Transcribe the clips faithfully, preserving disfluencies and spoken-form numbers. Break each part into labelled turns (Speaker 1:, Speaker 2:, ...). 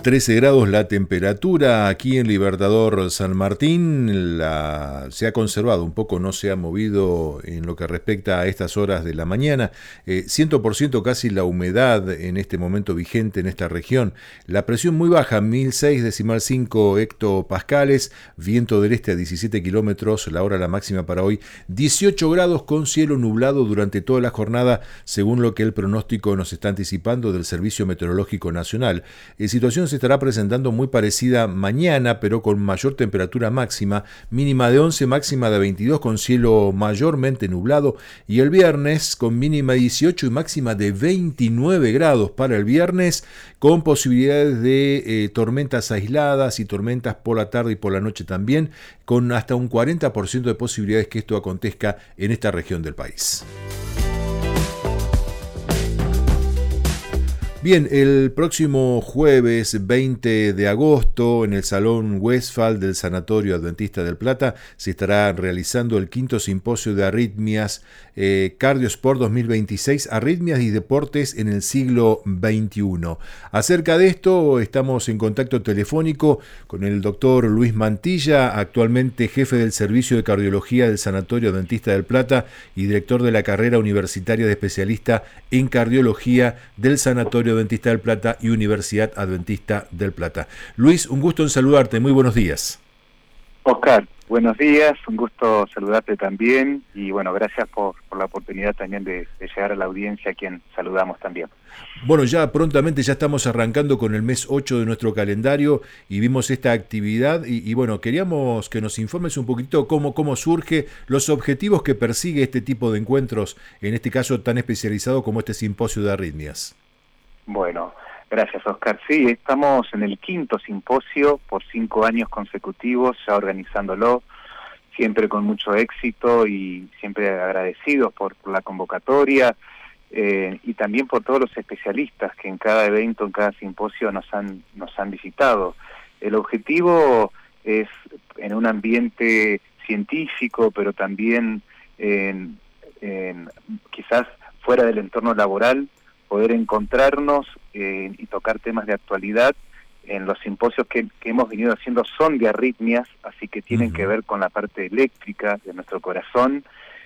Speaker 1: trece grados la temperatura aquí en Libertador San Martín. La, se ha conservado un poco, no se ha movido en lo que respecta a estas horas de la mañana. Eh, cien por ciento casi la humedad en este momento vigente en esta región. La presión muy baja, mil seis decimal cinco hectopascales. Viento del este a diecisiete kilómetros, la hora la máxima para hoy. dieciocho grados con cielo nublado durante toda la jornada, según lo que el pronóstico nos está anticipando del Servicio Meteorológico Nacional. La situación se estará presentando muy parecida mañana, pero con mayor temperatura máxima, mínima de once, máxima de veintidós, con cielo mayormente nublado, y el viernes con mínima de dieciocho y máxima de veintinueve grados para el viernes, con posibilidades de eh, tormentas aisladas y tormentas por la tarde y por la noche también, con hasta un cuarenta por ciento de posibilidades que esto acontezca en esta región del país. Bien, el próximo jueves veinte de agosto en el Salón Westphal del Sanatorio Adventista del Plata se estará realizando el quinto simposio de arritmias eh, Cardiosport dos mil veintiséis, arritmias y deportes en el siglo veintiuno. Acerca de esto estamos en contacto telefónico con el doctor Luis Mantilla, actualmente jefe del Servicio de Cardiología del Sanatorio Adventista del Plata y director de la carrera universitaria de especialista en cardiología del Sanatorio Adventista del Plata y Universidad Adventista del Plata. Luis, un gusto en saludarte, muy buenos días.
Speaker 2: Oscar, buenos días, un gusto saludarte también y bueno, gracias por, por la oportunidad también de, de llegar a la audiencia a quien saludamos también.
Speaker 1: Bueno, ya prontamente ya estamos arrancando con el mes ocho de nuestro calendario y vimos esta actividad y, y bueno, queríamos que nos informes un poquito cómo, cómo surge, los objetivos que persigue este tipo de encuentros, en este caso tan especializado como este simposio de arritmias.
Speaker 2: Bueno, gracias Oscar. Sí, estamos en el quinto simposio por cinco años consecutivos, ya organizándolo, siempre con mucho éxito y siempre agradecidos por, por la convocatoria eh, y también por todos los especialistas que en cada evento, en cada simposio nos han, nos han visitado. El objetivo es, en un ambiente científico, pero también en, en, quizás fuera del entorno laboral, poder encontrarnos eh, y tocar temas de actualidad. En los simposios que, que hemos venido haciendo son de arritmias, así que tienen uh-huh. que ver con la parte eléctrica de nuestro corazón,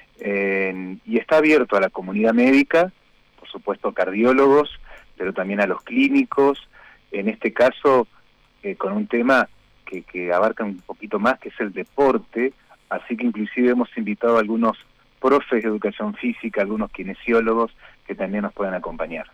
Speaker 2: eh, y está abierto a la comunidad médica, por supuesto cardiólogos, pero también a los clínicos, en este caso eh, con un tema que, que abarca un poquito más, que es el deporte, así que inclusive hemos invitado a algunos profes de educación física, algunos kinesiólogos, que también nos puedan acompañar.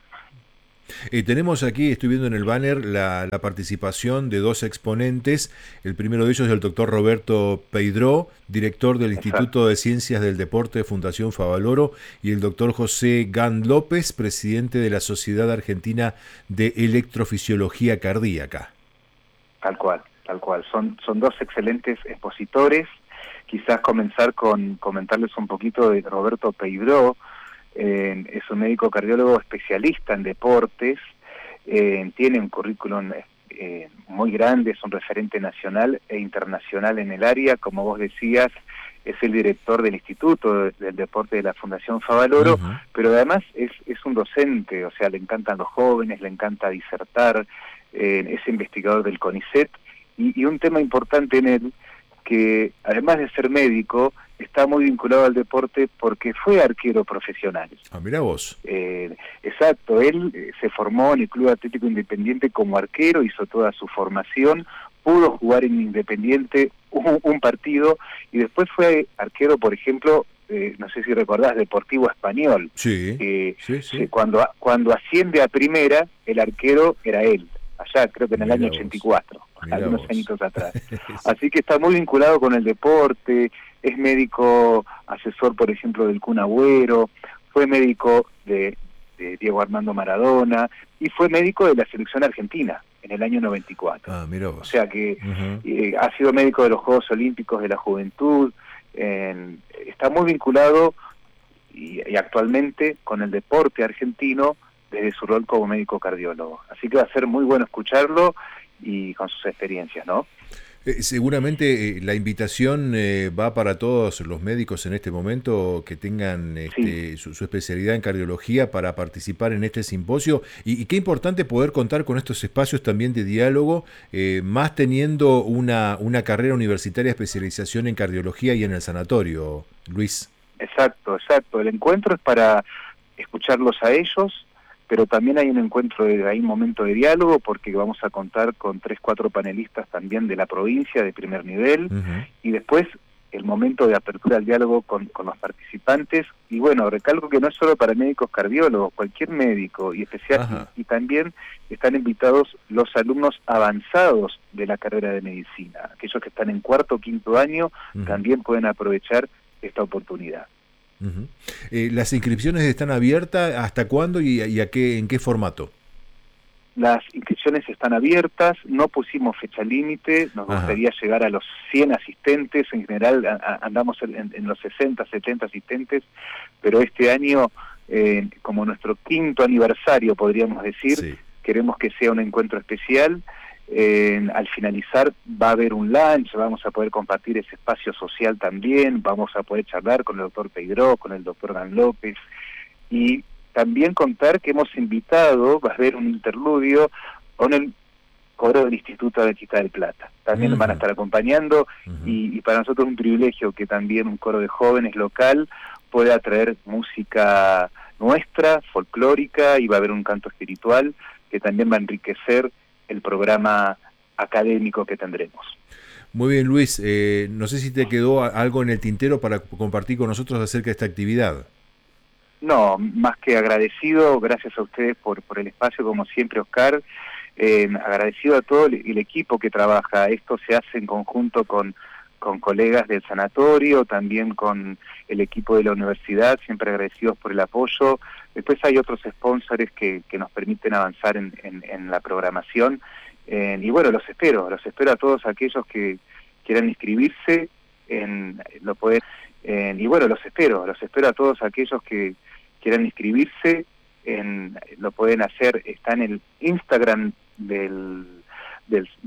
Speaker 1: Eh, tenemos aquí, estoy viendo en el banner, la, la participación de dos exponentes. El primero de ellos es el doctor Roberto Peidró, director del Exacto. Instituto de Ciencias del Deporte de Fundación Favaloro, y el doctor José Gant López, presidente de la Sociedad Argentina de Electrofisiología Cardíaca.
Speaker 2: Tal cual, tal cual. Son, son dos excelentes expositores. Quizás comenzar con comentarles un poquito de Roberto Peidró. Eh, es un médico cardiólogo especialista en deportes, eh, tiene un currículum eh, muy grande, es un referente nacional e internacional en el área, como vos decías, es el director del Instituto del Deporte de la Fundación Favaloro, uh-huh. pero además es, es un docente, o sea, le encantan los jóvenes, le encanta disertar, eh, es investigador del CONICET, y, y un tema importante en él, que además de ser médico, está muy vinculado al deporte porque fue arquero profesional.
Speaker 1: Ah, mira vos.
Speaker 2: Eh, exacto, él eh, se formó en el Club Atlético Independiente como arquero, hizo toda su formación, pudo jugar en Independiente un, un partido y después fue arquero, por ejemplo, eh, no sé si recordás, Deportivo Español.
Speaker 1: Sí,
Speaker 2: eh,
Speaker 1: sí, sí.
Speaker 2: Cuando, cuando asciende a primera, el arquero era él, allá creo que en el
Speaker 1: Mira
Speaker 2: año
Speaker 1: vos.
Speaker 2: ochenta y cuatro,
Speaker 1: Mira
Speaker 2: algunos
Speaker 1: vos.
Speaker 2: añitos atrás. Así que está muy vinculado con el deporte, es médico asesor, por ejemplo, del Kun Agüero, fue médico de, de Diego Armando Maradona y fue médico de la selección argentina en el año noventa y cuatro.
Speaker 1: Ah, mira vos.
Speaker 2: O sea que
Speaker 1: uh-huh.
Speaker 2: eh, ha sido médico de los Juegos Olímpicos de la Juventud, eh, está muy vinculado y, y actualmente con el deporte argentino desde su rol como médico cardiólogo. Así que va a ser muy bueno escucharlo y con sus experiencias, ¿no?
Speaker 1: Eh, seguramente eh, la invitación eh, va para todos los médicos en este momento que tengan
Speaker 2: Sí,
Speaker 1: este, su, su especialidad en cardiología para participar en este simposio. Y, y qué importante poder contar con estos espacios también de diálogo, eh, más teniendo una, una carrera universitaria de especialización en cardiología y en el sanatorio, Luis.
Speaker 2: exacto, exacto. El encuentro es para escucharlos a ellos, pero también hay un encuentro, de, hay un momento de diálogo porque vamos a contar con tres, cuatro panelistas también de la provincia de primer nivel,
Speaker 1: Ujú.
Speaker 2: y después el momento de apertura al diálogo con, con los participantes. Y bueno, recalco que no es solo para médicos cardiólogos, cualquier médico, y especial y,
Speaker 1: Ajá.
Speaker 2: y también están invitados los alumnos avanzados de la carrera de medicina. Aquellos que están en cuarto o quinto año
Speaker 1: Ujú.
Speaker 2: también pueden aprovechar esta oportunidad.
Speaker 1: Ujú. Eh, ¿las inscripciones están abiertas? ¿Hasta cuándo y, y a qué, en qué formato?
Speaker 2: Las inscripciones están abiertas, no pusimos fecha límite, nos
Speaker 1: Ajá.
Speaker 2: gustaría llegar a los cien asistentes, en general a, a, andamos en, en los sesenta, setenta asistentes, pero este año, eh, como nuestro quinto aniversario, podríamos decir,
Speaker 1: Sí.
Speaker 2: queremos que sea un encuentro especial. Eh, al finalizar va a haber un lunch, vamos a poder compartir ese espacio social también, vamos a poder charlar con el doctor Peiró, con el doctor Dan López, y también contar que hemos invitado, va a haber un interludio con el coro del Instituto de Quita del Plata. También van a
Speaker 1: Ujú.
Speaker 2: estar acompañando,
Speaker 1: Ujú.
Speaker 2: y, y para nosotros es un privilegio que también un coro de jóvenes local pueda traer música nuestra, folclórica, y va a haber un canto espiritual que también va a enriquecer el programa académico que tendremos.
Speaker 1: Muy bien, Luis. Eh, no sé si te quedó a- algo en el tintero para compartir con nosotros acerca de esta actividad.
Speaker 2: No, más que agradecido, gracias a ustedes por, por el espacio, como siempre, Oscar. Eh, agradecido a todo el, el equipo que trabaja. Esto se hace en conjunto con, con colegas del sanatorio, también con el equipo de la universidad, siempre agradecidos por el apoyo. Después hay otros sponsors que, que nos permiten avanzar en, en, en la programación. Eh, y bueno, los espero, los espero a todos aquellos que quieran inscribirse, en, lo pueden, eh, y bueno, los espero, los espero a todos aquellos que quieran inscribirse, en, lo pueden hacer, está en el Instagram del, del